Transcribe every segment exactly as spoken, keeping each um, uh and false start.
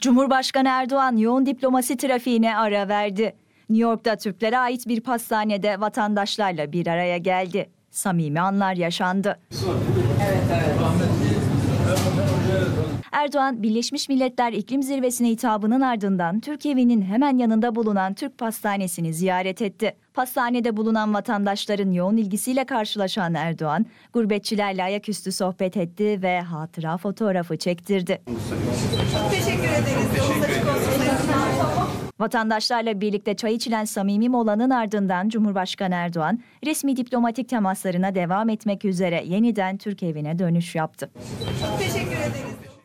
Cumhurbaşkanı Erdoğan yoğun diplomasi trafiğine ara verdi. New York'ta Türklere ait bir pastanede vatandaşlarla bir araya geldi. Samimi anlar yaşandı. Evet, evet. Erdoğan, Birleşmiş Milletler İklim Zirvesi'ne hitabının ardından Türk Evi'nin hemen yanında bulunan Türk Pastanesi'ni ziyaret etti. Pastanede bulunan vatandaşların yoğun ilgisiyle karşılaşan Erdoğan, gurbetçilerle ayaküstü sohbet etti ve hatıra fotoğrafı çektirdi. Çok teşekkür ederiz. Teşekkür Vatandaşlarla birlikte çay içilen samimi molanın ardından Cumhurbaşkanı Erdoğan, resmi diplomatik temaslarına devam etmek üzere yeniden Türk Evi'ne dönüş yaptı. Çok teşekkür ederiz.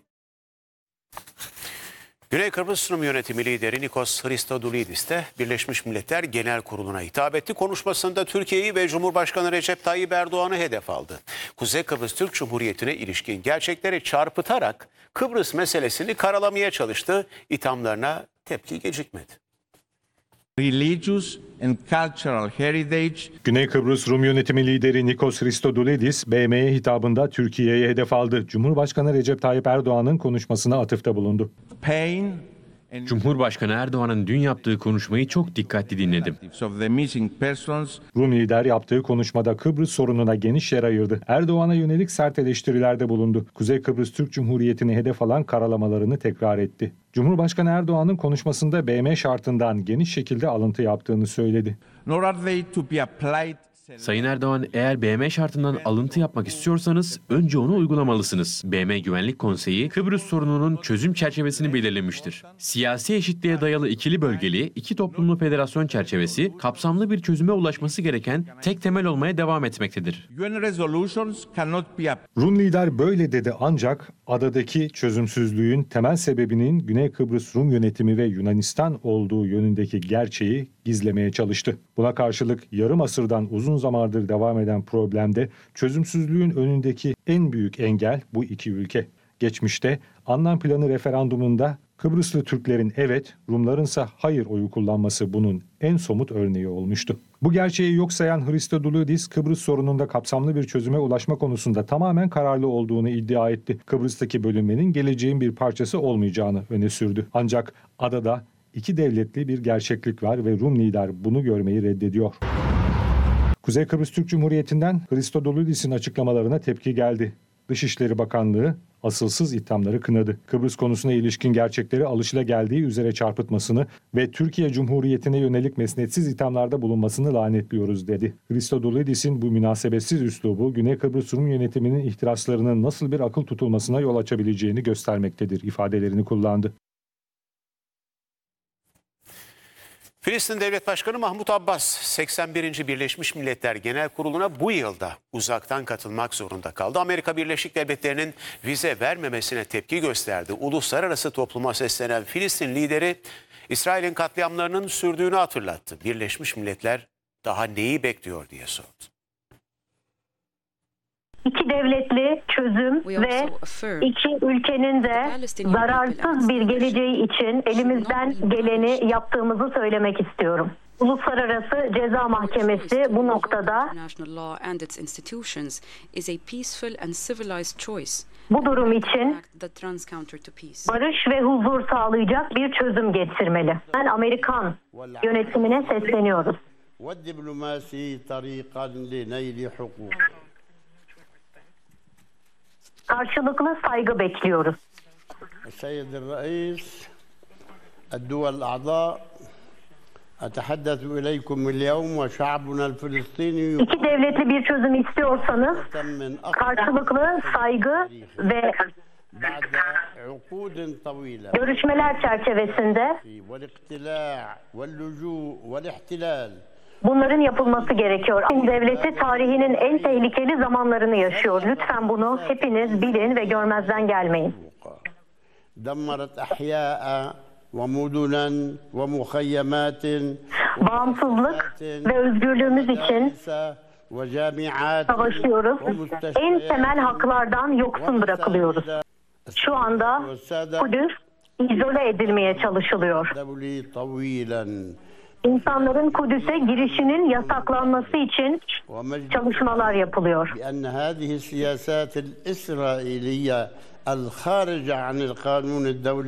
Güney Kıbrıs Rum Yönetimi lideri Nikos Christodoulidis de Birleşmiş Milletler Genel Kurulu'na hitap etti. Konuşmasında Türkiye'yi ve Cumhurbaşkanı Recep Tayyip Erdoğan'ı hedef aldı. Kuzey Kıbrıs Türk Cumhuriyeti'ne ilişkin gerçekleri çarpıtarak Kıbrıs meselesini karalamaya çalıştı. İthamlarına tepki gecikmedi. Religious and cultural heritage. Güney Kıbrıs Rum Yönetimi lideri Nikos Christodoulidis, B M'ye hitabında Türkiye'ye hedef aldı. Cumhurbaşkanı Recep Tayyip Erdoğan'ın konuşmasına atıfta bulundu. Pain Cumhurbaşkanı Erdoğan'ın dün yaptığı konuşmayı çok dikkatli dinledim. Rum lider yaptığı konuşmada Kıbrıs sorununa geniş yer ayırdı. Erdoğan'a yönelik sert eleştirilerde bulundu. Kuzey Kıbrıs Türk Cumhuriyeti'ni hedef alan karalamalarını tekrar etti. Cumhurbaşkanı Erdoğan'ın konuşmasında B M şartından geniş şekilde alıntı yaptığını söyledi. Sayın Erdoğan, eğer B M şartından alıntı yapmak istiyorsanız önce onu uygulamalısınız. B M Güvenlik Konseyi, Kıbrıs sorununun çözüm çerçevesini belirlemiştir. Siyasi eşitliğe dayalı ikili bölgeli, iki toplumlu federasyon çerçevesi, kapsamlı bir çözüme ulaşması gereken tek temel olmaya devam etmektedir. Rum lider böyle dedi ancak adadaki çözümsüzlüğün temel sebebinin Güney Kıbrıs Rum Yönetimi ve Yunanistan olduğu yönündeki gerçeği gizlemeye çalıştı. Buna karşılık yarım asırdan uzun zamandır devam eden problemde çözümsüzlüğün önündeki en büyük engel bu iki ülke. Geçmişte Annan Planı referandumunda Kıbrıslı Türklerin evet, Rumlarınsa hayır oyu kullanması bunun en somut örneği olmuştu. Bu gerçeği yok sayan Christodoulidis, Kıbrıs sorununda kapsamlı bir çözüme ulaşma konusunda tamamen kararlı olduğunu iddia etti. Kıbrıs'taki bölünmenin geleceğin bir parçası olmayacağını öne sürdü. Ancak adada İki devletli bir gerçeklik var ve Rum lider bunu görmeyi reddediyor. Kuzey Kıbrıs Türk Cumhuriyeti'nden Christodoulidis'in açıklamalarına tepki geldi. Dışişleri Bakanlığı asılsız ithamları kınadı. Kıbrıs konusuna ilişkin gerçekleri alışılageldiği üzere çarpıtmasını ve Türkiye Cumhuriyeti'ne yönelik mesnetsiz ithamlarda bulunmasını lanetliyoruz dedi. Christodoulidis'in bu münasebetsiz üslubu Güney Kıbrıs Rum Yönetimi'nin ihtiraslarının nasıl bir akıl tutulmasına yol açabileceğini göstermektedir ifadelerini kullandı. Filistin Devlet Başkanı Mahmut Abbas, seksen birinci Birleşmiş Milletler Genel Kurulu'na bu yılda uzaktan katılmak zorunda kaldı. Amerika Birleşik Devletleri'nin vize vermemesine tepki gösterdi. Uluslararası topluma seslenen Filistin lideri, İsrail'in katliamlarının sürdüğünü hatırlattı. Birleşmiş Milletler daha neyi bekliyor diye sordu. İki devletli çözüm ve iki ülkenin de zararsız bir geleceği için elimizden geleni yaptığımızı söylemek istiyorum. Uluslararası Ceza Mahkemesi bu noktada bu durum için barış ve huzur sağlayacak bir çözüm getirmeli. Ben Amerikan yönetimine sesleniyoruz. Karşılıklı saygı bekliyoruz. السيد الرئيس الدول الأعضاء أتحدث إليكم اليوم وشعبنا الفلسطيني. İki devletli bir çözüm istiyorsanız karşılıklı saygı ve görüşmeler çerçevesinde bunların yapılması gerekiyor. Devleti tarihinin en tehlikeli zamanlarını yaşıyor. Lütfen bunu hepiniz bilin ve görmezden gelmeyin. Bağımsızlık ve özgürlüğümüz için savaşıyoruz. En temel haklardan yoksun bırakılıyoruz. Şu anda Kudüs izole edilmeye çalışılıyor. İnsanların Kudüs'e girişinin yasaklanması için çalışmalar yapılıyor.